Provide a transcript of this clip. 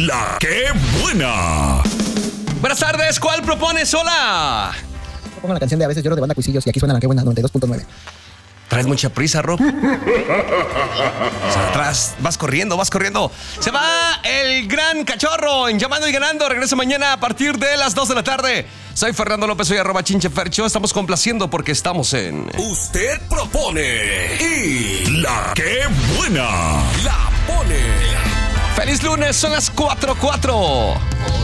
La que buena. Buenas tardes, ¿cuál propones? Hola. Pongo la canción de A veces lloro de Banda Cuisillos y aquí suena La que buena 92.9. Traes mucha prisa, Rob. Atrás, vas corriendo. Se va el gran cachorro en Llamando y Ganando. Regresa mañana a partir de las 2 de la tarde. Soy Fernando López, soy @chinchefercho. Estamos complaciendo porque estamos en Usted propone y la que buena la pone. Feliz lunes, son las 4:04.